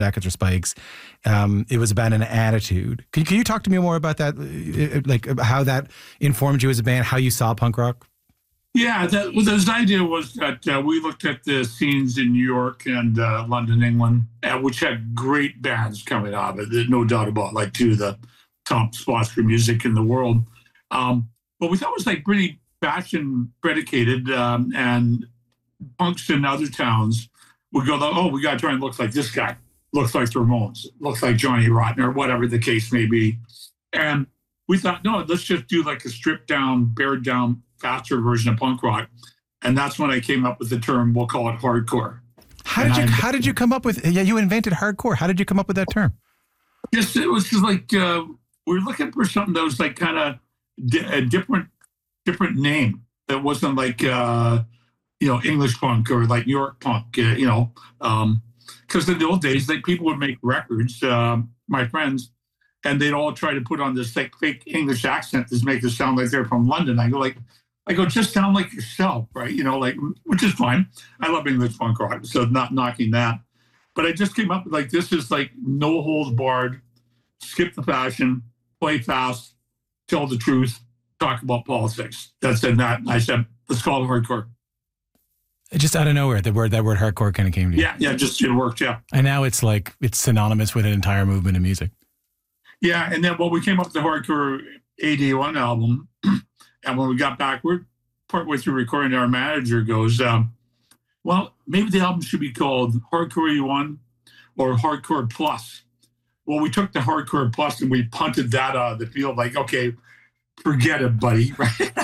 Jackets or Spikes. It was about an attitude. Can you talk to me more about that? Like how that informed you as a band, how you saw punk rock? Yeah, the idea was that we looked at the scenes in New York and London, England, which had great bands coming out of it. There's no doubt about, like, two of the top spots for music in the world. But we thought it was like pretty fashion predicated, and punks in other towns would go, oh, we got to try and look like this guy, looks like the Ramones, looks like Johnny Rotten, or whatever the case may be. And we thought, no, let's just do like a stripped down, bared down, faster version of punk rock. And that's when I came up with the term, we'll call it hardcore. How did you come up with, you invented hardcore. How did you come up with that term? Just, it was just like, we were looking for something that was like kind of a different name that wasn't like, English punk or like New York punk, because in the old days, like, people would make records, my friends, and they'd all try to put on this like fake English accent to make it sound like they're from London. I go, just sound like yourself, right? Which is fine. I love English punk rock, so not knocking that. But I just came up with like, this is like no holds barred, skip the fashion, play fast, tell the truth, talk about politics. That's in that. I said, let's call it hardcore. Just out of nowhere, that word hardcore kind of came to you. Yeah, just it worked, yeah. And now it's like, it's synonymous with an entire movement of music. Yeah, and then we came up with the Hardcore 81 album, and when we got back, we're partway through recording, our manager goes, well, maybe the album should be called Hardcore 81 or Hardcore Plus. Well, we took the Hardcore Plus and we punted that out of the field, like, okay, forget it, buddy.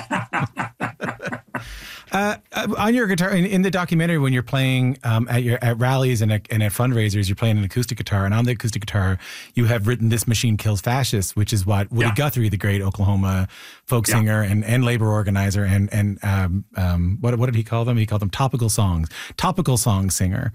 On your guitar, in the documentary, when you're playing at rallies and at fundraisers, you're playing an acoustic guitar, and on the acoustic guitar, you have written "This Machine Kills Fascists," which is what Woody Guthrie, the great Oklahoma folk singer and labor organizer, and what did he call them? He called them topical song singer.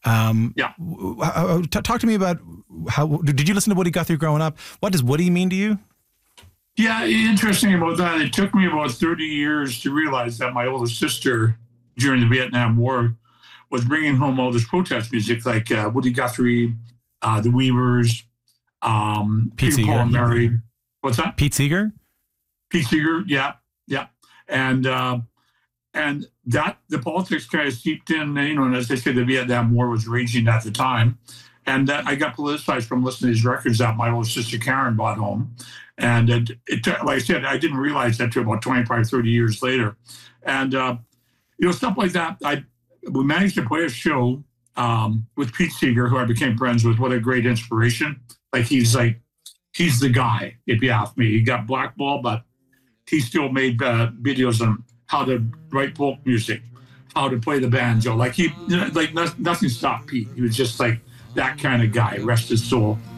Talk to me about how did you listen to Woody Guthrie growing up? What does Woody mean to you? Yeah, interesting about that. It took me about 30 years to realize that my older sister, during the Vietnam War, was bringing home all this protest music, like Woody Guthrie, the Weavers, Pete Seeger. Paul and Mary. What's that? Pete Seeger? Pete Seeger, yeah. And that the politics kind of seeped in, and as they say, the Vietnam War was raging at the time. And that I got politicized from listening to these records that my older sister Karen brought home. And it, like I said, I didn't realize that until about 25, 30 years later. And, stuff like that. We managed to play a show with Pete Seeger, who I became friends with. What a great inspiration. He's the guy, if you ask me. He got blackballed, but he still made videos on how to write folk music, how to play the banjo. Nothing stopped Pete. He was just like that kind of guy, rest his soul.